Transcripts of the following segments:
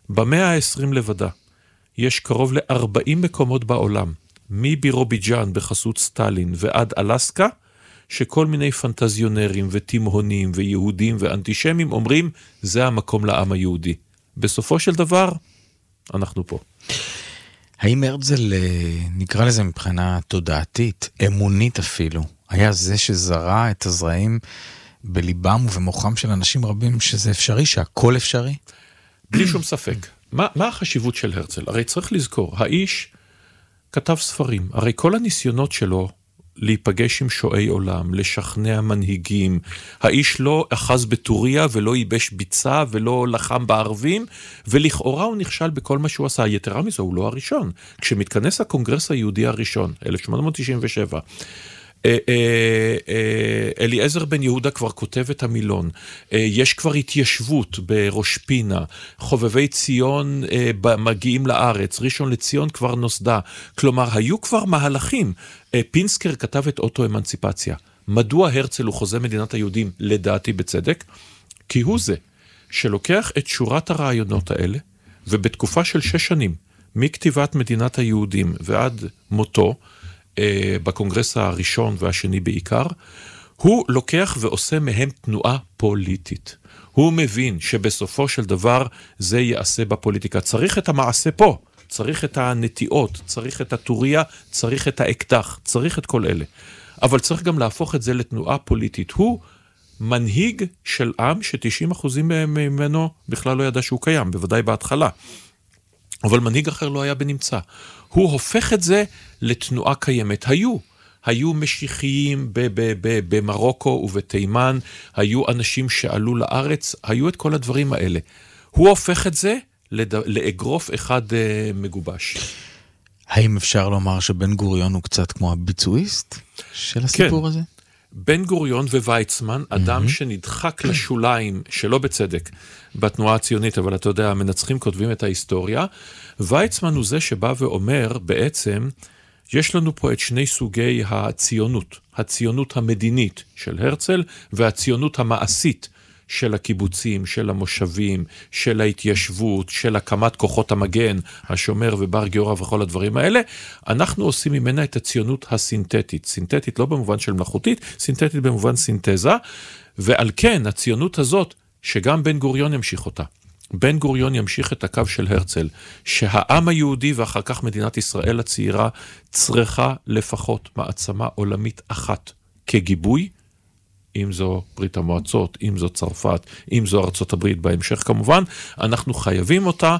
במאה ה-20 לבדה, יש קרוב ל-40 מקומות בעולם, מבירוביג'אן בחסות סטלין ועד אלסקה, שכל מיני פנטזיונרים ותימהונים ויהודים ואנטישמים אומרים, זה המקום לעם היהודי. בסופו של דבר, אנחנו פה. האם הרצל, נקרא לזה מבחינה תודעתית, אמונית אפילו, היה זה שזרע את הזרעים בליבם ובמוחם של אנשים רבים, שזה אפשרי, שהכל אפשרי? בלי שום ספק. מה החשיבות של הרצל? הרי צריך לזכור, האיש כתב ספרים, הרי כל הניסיונות שלו להיפגש עם שואי עולם, לשכנע מנהיגים, האיש לא אחז בטוריה ולא ייבש ביצה ולא לחם בערבים, ולכאורה הוא נכשל בכל מה שהוא עשה. יתרה מזו, הוא לא הראשון. כשמתכנס הקונגרס היהודי הראשון, 1897, אליעזר בן יהודה כבר כותב את המילון, יש כבר התיישבות בראש פינה, חובבי ציון מגיעים לארץ, ראשון לציון כבר נוסדה, כלומר היו כבר מהלכים. פינסקר כתב את אוטו-אמנציפציה. מדוע הרצל הוא חוזה מדינת היהודים? לדעתי בצדק, כי הוא זה שלוקח את שורת הרעיונות האלה, ובתקופה של 6 שנים, מכתיבת מדינת היהודים ועד מותו, בקונגרס הראשון והשני בעיקר, הוא לוקח ועושה מהם תנועה פוליטית. הוא מבין שבסופו של דבר זה יעשה בפוליטיקה. צריך את המעשה פה, צריך את הנטיעות, צריך את הטוריה, צריך את האקדח, צריך את כל אלה. אבל צריך גם להפוך את זה לתנועה פוליטית. הוא מנהיג של עם ש90% ממנו בכלל לא ידע שהוא קיים, בוודאי בהתחלה. אבל מנהיג אחר לא היה בנמצא. הוא הופך את זה לתנועה קיימת. היו משיחיים במרוקו ובתימן, היו אנשים שעלו לארץ, היו את כל הדברים האלה. הוא הופך את זה לאגרוף אחד מגובש. האם אפשר לומר שבן גוריון הוא קצת כמו הביצועיסט של הסיפור הזה? בן גוריון וויצמן, אדם שנדחק לשוליים, שלא בצדק, בתנועה הציונית, אבל אתה יודע, המנצחים כותבים את ההיסטוריה, ויצמן הוא זה שבא ואומר, בעצם, יש לנו פה את שני סוגי הציונות, הציונות המדינית של הרצל, והציונות המעשית של הקיבוצים, של המושבים, של ההתיישבות, של הקמת כוחות המגן, השומר ובר גיורא וכל הדברים האלה, אנחנו עושים ממנה את הציונות הסינתטית. סינתטית לא במובן של מלאכותית, סינתטית במובן סינתזה, ועל כן הציונות הזאת, שגם בן גוריון ימשיך אותה. בן גוריון ימשיך את הקו של הרצל, שהעם היהודי ואחר כך מדינת ישראל הצעירה צריכה לפחות מעצמה עולמית אחת כגיבוי, אם זו ברית המועצות, אם זו צרפת, אם זו ארצות הברית בהמשך כמובן, אנחנו חייבים אותה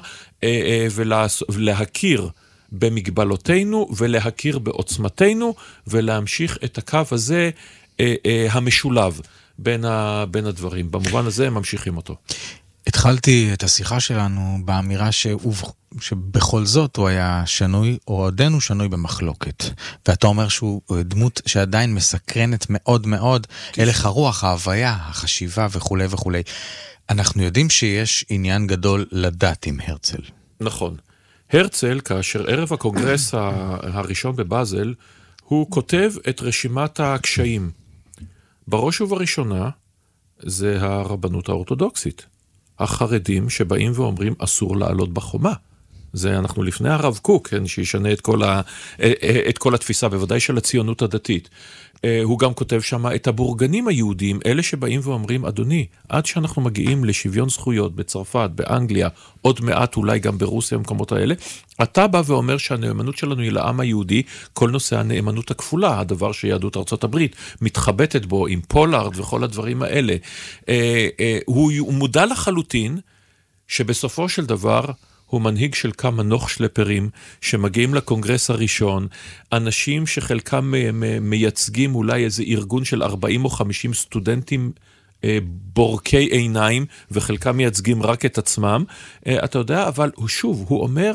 ולהכיר במגבלותינו ולהכיר בעוצמתנו ולהמשיך את הקו הזה המשולב בין הדברים. במובן הזה הם ממשיכים אותו. התחלתי את השיחה שלנו באמירה שבכל זאת הוא היה שנוי, או עודנו שנוי במחלוקת. ואתה אומר שהוא דמות שעדיין מסקרנת מאוד מאוד, הלך הרוח, ההוויה, החשיבה וכו' וכו'. אנחנו יודעים שיש עניין גדול לדעת עם הרצל. נכון. הרצל, כאשר ערב הקונגרס הראשון בבאזל, הוא כותב את רשימת הקשיים. בראש ובראשונה זה הרבנות האורתודוקסית. החרדים שבאים ואומרים אסור לעלות בחומה. זה אנחנו לפני הרב קוק, כן, שישנה את כל התפיסה, בוודאי של הציונות הדתית. הוא גם כותב שם את הבורגנים היהודים, אלה שבאים ואומרים, אדוני, עד שאנחנו מגיעים לשוויון זכויות בצרפת, באנגליה, עוד מעט אולי גם ברוסיה, במקומות האלה, אתה בא ואומר שהנאמנות שלנו היא לעם היהודי, כל נושא הנאמנות הכפולה, הדבר שיהדות ארצות הברית מתחבטת בו עם פולארד וכל הדברים האלה. הוא מודע לחלוטין שבסופו של דבר הוא מנהיג של כמה נוח שלפרים שמגיעים לקונגרס הראשון, אנשים שחלקם מייצגים אולי איזה ארגון של 40 או 50 סטודנטים בורקי עיניים, וחלקם מייצגים רק את עצמם, אתה יודע, אבל הוא אומר,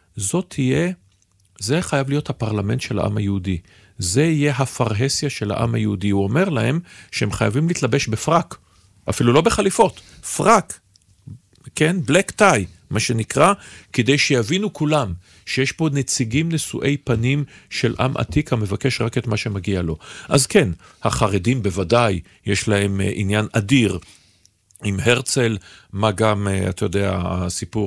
זה חייב להיות הפרלמנט של העם היהודי, זה יהיה הפרהסיה של העם היהודי. הוא אומר להם שהם חייבים להתלבש בפרק, אפילו לא בחליפות, פרק, כן, בלק טאי, מה שנקרא, כדי שיבינו כולם שיש פה נציגים נשואי פנים של עם עתיק המבקש רק את מה שמגיע לו. אז כן, החרדים בוודאי יש להם עניין אדיר עם הרצל, מה גם, אתה יודע, הסיפור